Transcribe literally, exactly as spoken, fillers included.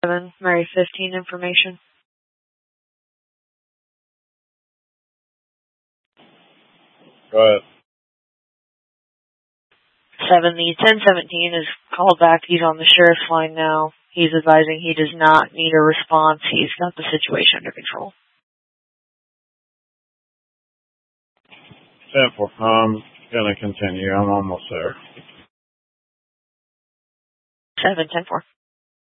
seven, Mary fifteen information. Go ahead. seven, the ten seventeen is called back. He's on the sheriff's line now. He's advising he does not need a response. He's got the situation under control. ten four. I'm going to continue. I'm almost there. seven, ten four.